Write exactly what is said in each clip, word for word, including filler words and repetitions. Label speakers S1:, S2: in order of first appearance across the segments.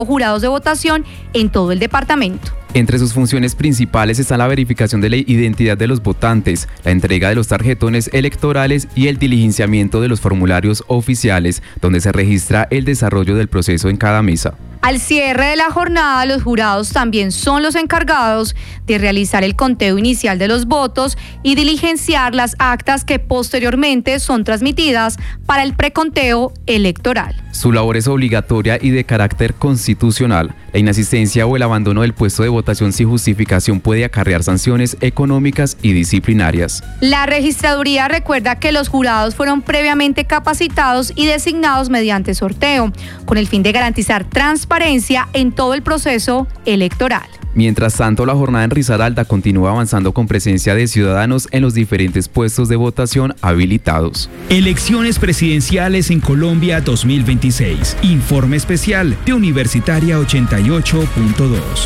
S1: jurados de votación en todo el departamento.
S2: Entre sus funciones principales están la verificación de la identidad de los votantes, la entrega de los tarjetones electorales y el diligenciamiento de los formularios oficiales, donde se registra el desarrollo del proceso en cada mesa.
S1: Al cierre de la jornada, los jurados también son los encargados de realizar el conteo inicial de los votos y diligenciar las actas que posteriormente son transmitidas para el preconteo electoral.
S2: Su labor es obligatoria y de carácter constitucional. La inasistencia o el abandono del puesto de votación sin justificación puede acarrear sanciones económicas y disciplinarias.
S1: La registraduría recuerda que los jurados fueron previamente capacitados y designados mediante sorteo, con el fin de garantizar transparencia en todo el proceso electoral.
S2: Mientras tanto, la jornada en Risaralda continúa avanzando con presencia de ciudadanos en los diferentes puestos de votación habilitados.
S3: Elecciones presidenciales en Colombia dos mil veintiséis. Informe especial de Universitaria ochenta y ocho punto dos.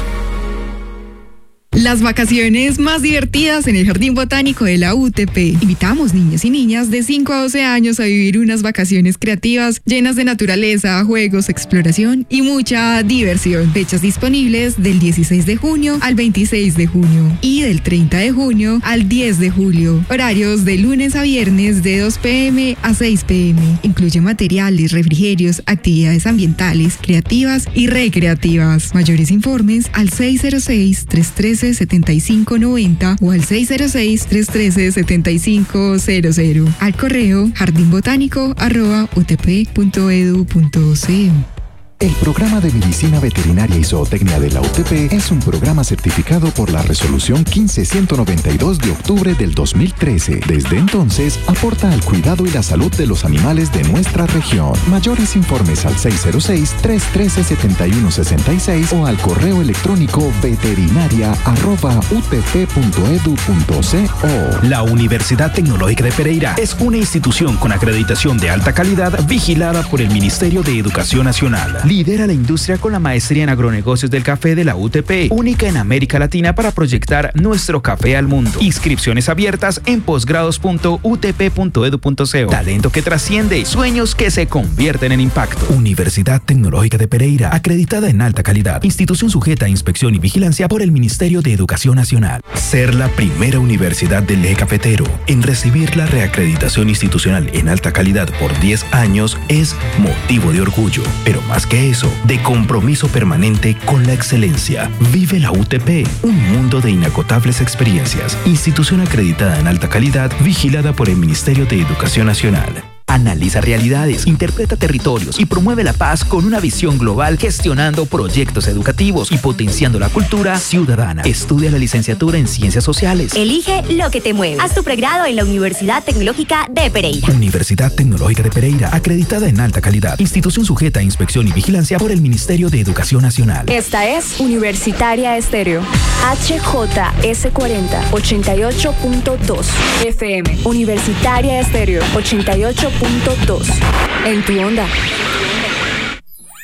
S4: Las vacaciones más divertidas en el Jardín Botánico de la U T P. Invitamos niños y niñas de cinco a doce años a vivir unas vacaciones creativas llenas de naturaleza, juegos, exploración y mucha diversión. Fechas disponibles del dieciséis de junio al veintiséis de junio y del treinta de junio al diez de julio. Horarios de lunes a viernes de dos pe eme a seis pe eme. Incluye materiales, refrigerios, actividades ambientales, creativas y recreativas. Mayores informes al seis cero seis, tres uno tres, setenta y cinco noventa o al seis cero seis, tres uno tres, setenta y cinco cero cero. Al correo jardinbotánico arroba utp punto edu punto co.
S5: El programa de Medicina Veterinaria y Zootecnia de la U T P es un programa certificado por la Resolución quince ciento noventa y dos de octubre del dos mil trece. Desde entonces, aporta al cuidado y la salud de los animales de nuestra región. Mayores informes al seis cero seis, tres uno tres, setenta y uno sesenta y seis o al correo electrónico veterinaria arroba utp punto edu punto co.
S3: La Universidad Tecnológica de Pereira es una institución con acreditación de alta calidad vigilada por el Ministerio de Educación Nacional. Lidera la industria con la maestría en agronegocios del café de la U T P, única en América Latina para proyectar nuestro café al mundo. Inscripciones abiertas en posgrados punto utp punto edu punto co. Talento que trasciende, sueños que se convierten en impacto. Universidad Tecnológica de Pereira, acreditada en alta calidad, institución sujeta a inspección y vigilancia por el Ministerio de Educación Nacional. Ser la primera universidad del eje cafetero en recibir la reacreditación institucional en alta calidad por diez años es motivo de orgullo, pero más que eso, de compromiso permanente con la excelencia. Vive la U T P, un mundo de inagotables experiencias. Institución acreditada en alta calidad, vigilada por el Ministerio de Educación Nacional. Analiza realidades, interpreta territorios y promueve la paz con una visión global, gestionando proyectos educativos y potenciando la cultura ciudadana. Estudia la licenciatura en Ciencias Sociales.
S6: Elige lo que te mueve. Haz tu pregrado en la Universidad Tecnológica de Pereira.
S3: Universidad Tecnológica de Pereira, acreditada en alta calidad. Institución sujeta a inspección y vigilancia por el Ministerio de Educación Nacional.
S7: Esta es Universitaria Estéreo. H J S cuarenta, ochenta y ocho punto dos F M. Universitaria Estéreo, ochenta y ocho punto dos. En tu onda.